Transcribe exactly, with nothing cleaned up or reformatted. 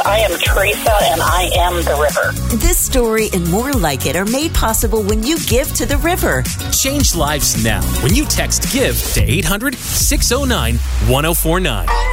I am Teresa, and I am the river. This story and more like it are made possible when you give to the river. Change lives now when you text GIVE to eight hundred, six oh nine, one oh four nine.